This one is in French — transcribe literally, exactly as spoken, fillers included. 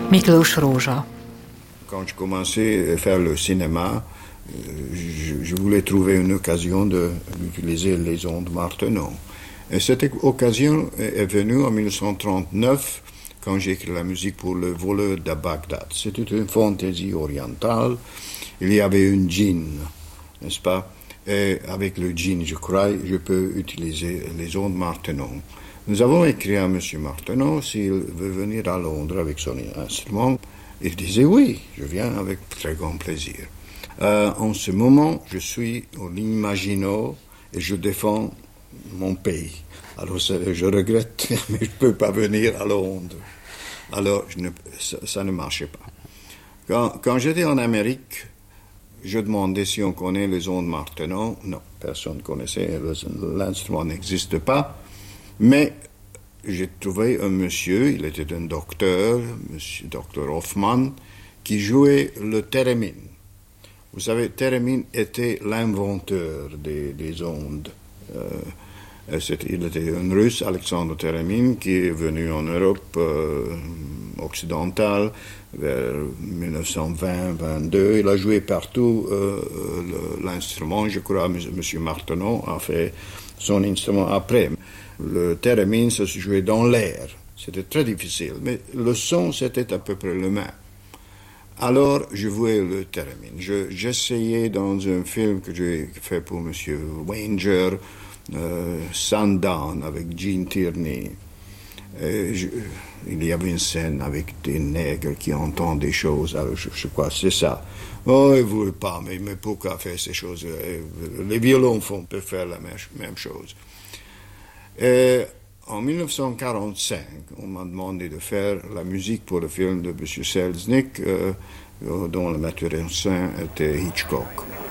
Miklós Rózsa. Quand je commençais à faire le cinéma, je, je voulais trouver une occasion d'utiliser les ondes Martenot. Et cette occasion est venue en dix-neuf cent trente-neuf, quand j'ai écrit la musique pour Le voleur de Bagdad. C'était une fantaisie orientale. Il y avait une djinn, n'est-ce pas? Et avec le djinn, je crois, je peux utiliser les ondes Martenot. Nous avons écrit à M. Martenot s'il veut venir à Londres avec son instrument. Il disait oui, je viens avec très grand plaisir. Euh, en ce moment, je suis au ligne Maginot et je défends mon pays. Alors je regrette, mais je ne peux pas venir à Londres. Alors je ne, ça, ça ne marchait pas. Quand, quand j'étais en Amérique, je demandais si on connaît les ondes Martenot. Non, personne ne connaissait, l'instrument n'existe pas. Mais j'ai trouvé un monsieur, il était un docteur, monsieur docteur Hoffman, qui jouait le thérémine. Vous savez, Térémine était l'inventeur des, des ondes. Euh, il était un Russe, Alexandre Térémine, qui est venu en Europe euh, occidentale vers dix-neuf cent vingt vingt-deux. Il a joué partout euh, l'instrument. Je crois que M. Martenot a fait son instrument après. Le thérémine, ça se jouait dans l'air. C'était très difficile, mais le son, c'était à peu près le même. Alors, je jouais le thérémine. Je, j'essayais dans un film que j'ai fait pour M. Wanger, euh, Sundown, avec Gene Tierney. Et je, il y avait une scène avec des nègres qui entendent des choses. Alors, je, je crois que c'est ça. Oh, il ne voulait pas, mais, mais pourquoi faire ces choses? Les violons font, peuvent faire la même, même chose. Et en dix-neuf cent quarante-cinq, on m'a demandé de faire la musique pour le film de M. Selznick, euh, dont le metteur en scène était Hitchcock.